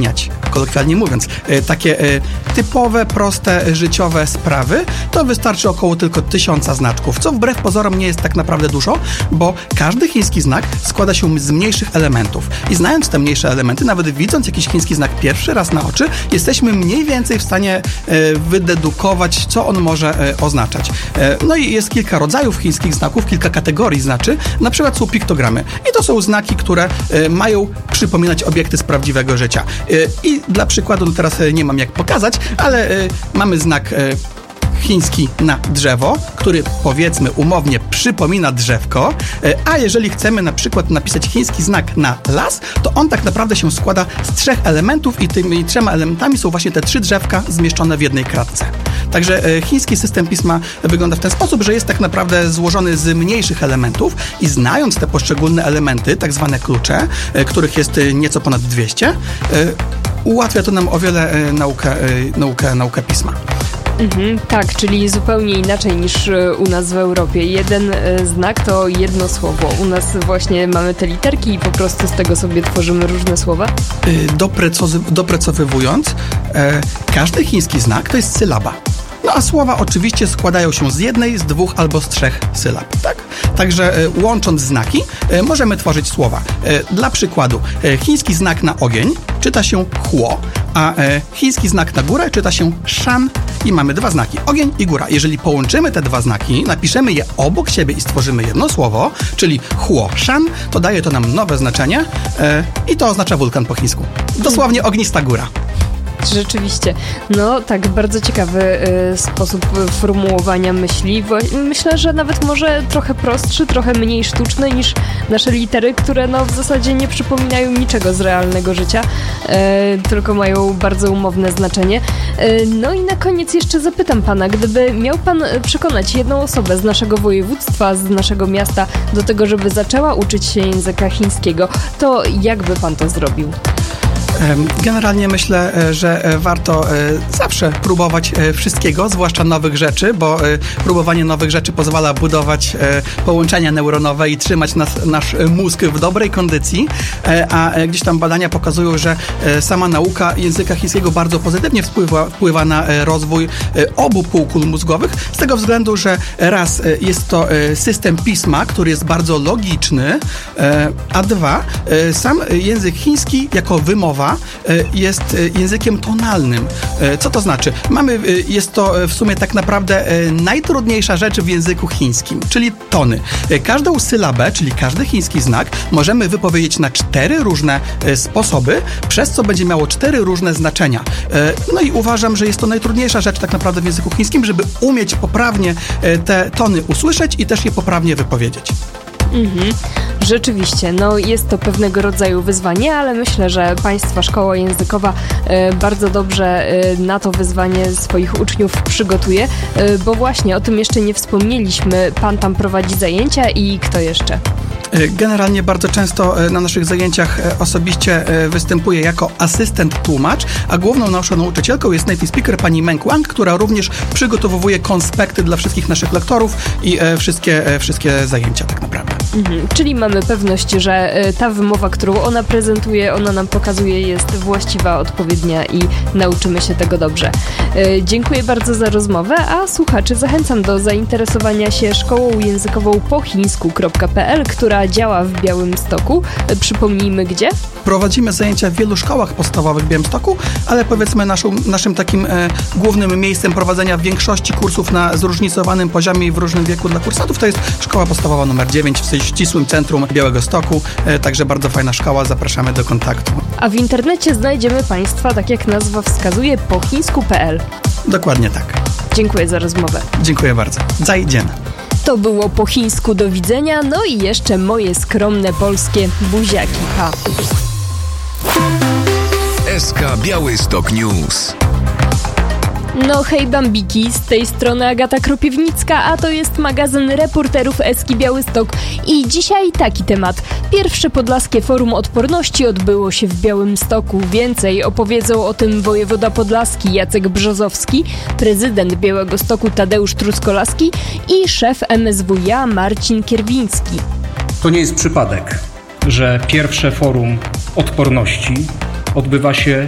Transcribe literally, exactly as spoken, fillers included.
wyjaśniać, kolokwialnie mówiąc, takie typowe, proste, życiowe sprawy, to wystarczy około tylko tysiąca znaczków, co wbrew pozorom nie jest tak naprawdę dużo, bo każdy chiński znak składa się z mniejszych elementów. I znając te mniejsze elementy, nawet widząc jakiś chiński znak pierwszy raz na oczy, jesteśmy mniej więcej w stanie wydedukować, co on może oznaczać. No i jest kilka rodzajów chińskich znaków, kilka kategorii znaczy. Na przykład są piktogramy. I to są znaki, które mają przypominać obiekty z prawdziwego życia. I dla przykładu, no teraz nie mam jak pokazać, ale mamy znak chiński na drzewo, który powiedzmy umownie przypomina drzewko, a jeżeli chcemy na przykład napisać chiński znak na las, to on tak naprawdę się składa z trzech elementów i tymi trzema elementami są właśnie te trzy drzewka zmieszczone w jednej kratce. Także chiński system pisma wygląda w ten sposób, że jest tak naprawdę złożony z mniejszych elementów i znając te poszczególne elementy, tak zwane klucze, których jest nieco ponad dwieście, ułatwia to nam o wiele naukę, naukę, naukę pisma. Mhm, tak, czyli zupełnie inaczej niż u nas w Europie. Jeden znak to jedno słowo. U nas właśnie mamy te literki i po prostu z tego sobie tworzymy różne słowa. Doprecozy- doprecyzowując, e, każdy chiński znak to jest sylaba. No a słowa oczywiście składają się z jednej, z dwóch albo z trzech sylab, tak? Także e, łącząc znaki e, możemy tworzyć słowa. E, dla przykładu, e, chiński znak na ogień czyta się huo, a e, chiński znak na górę czyta się shan i mamy dwa znaki, ogień i góra. Jeżeli połączymy te dwa znaki, napiszemy je obok siebie i stworzymy jedno słowo, czyli huo shan, to daje to nam nowe znaczenie e, i to oznacza wulkan po chińsku. Dosłownie ognista góra. Rzeczywiście. No tak, bardzo ciekawy y, sposób formułowania myśli. Myślę, że nawet może trochę prostszy, trochę mniej sztuczny niż nasze litery, które no w zasadzie nie przypominają niczego z realnego życia, y, tylko mają bardzo umowne znaczenie. Y, no i na koniec jeszcze zapytam pana, gdyby miał pan przekonać jedną osobę z naszego województwa, z naszego miasta do tego, żeby zaczęła uczyć się języka chińskiego, to jak by pan to zrobił? Generalnie myślę, że warto zawsze próbować wszystkiego, zwłaszcza nowych rzeczy, bo próbowanie nowych rzeczy pozwala budować połączenia neuronowe i trzymać nas, nasz mózg w dobrej kondycji, a gdzieś tam badania pokazują, że sama nauka języka chińskiego bardzo pozytywnie wpływa, wpływa na rozwój obu półkul mózgowych, z tego względu, że raz jest to system pisma, który jest bardzo logiczny, a dwa, sam język chiński jako wymowa jest językiem tonalnym. Co to znaczy? Mamy, jest to w sumie tak naprawdę najtrudniejsza rzecz w języku chińskim, czyli tony. Każdą sylabę, czyli każdy chiński znak możemy wypowiedzieć na cztery różne sposoby, przez co będzie miało cztery różne znaczenia. No i uważam, że jest to najtrudniejsza rzecz tak naprawdę w języku chińskim, żeby umieć poprawnie te tony usłyszeć i też je poprawnie wypowiedzieć. Mhm. Rzeczywiście, no jest to pewnego rodzaju wyzwanie, ale myślę, że Państwa Szkoła Językowa e, bardzo dobrze e, na to wyzwanie swoich uczniów przygotuje, e, bo właśnie o tym jeszcze nie wspomnieliśmy. Pan tam prowadzi zajęcia i kto jeszcze? Generalnie bardzo często na naszych zajęciach osobiście występuję jako asystent tłumacz, a główną naszą nauczycielką jest native speaker pani Meng Wang, która również przygotowuje konspekty dla wszystkich naszych lektorów i wszystkie, wszystkie zajęcia tak naprawdę. Mhm, czyli mamy pewność, że ta wymowa, którą ona prezentuje, ona nam pokazuje, jest właściwa, odpowiednia i nauczymy się tego dobrze. Dziękuję bardzo za rozmowę, a słuchaczy zachęcam do zainteresowania się szkołą językową po chińsku kropka pe el, która działa w Białymstoku. Przypomnijmy gdzie? Prowadzimy zajęcia w wielu szkołach podstawowych w Białymstoku, ale powiedzmy naszą, naszym takim e, głównym miejscem prowadzenia większości kursów na zróżnicowanym poziomie i w różnym wieku dla kursantów to jest szkoła podstawowa numer dziewięć w ścisłym centrum Białegostoku, e, także bardzo fajna szkoła, zapraszamy do kontaktu. A w internecie znajdziemy Państwa, tak jak nazwa wskazuje, po chińsku kropka pe el. Dokładnie tak. Dziękuję za rozmowę. Dziękuję bardzo. Zajdziemy. To było po chińsku do widzenia, no i jeszcze moje skromne polskie buziaki. Ha. S K Białystok News. No hej bambiki, z tej strony Agata Kropiwnicka, a to jest magazyn reporterów Eski Białystok i dzisiaj taki temat. Pierwsze Podlaskie Forum Odporności odbyło się w Białymstoku. Więcej opowiedzą o tym wojewoda podlaski Jacek Brzozowski, prezydent Białegostoku Tadeusz Truskolaski i szef em es wuj a Marcin Kierwiński. To nie jest przypadek, że pierwsze Forum Odporności odbywa się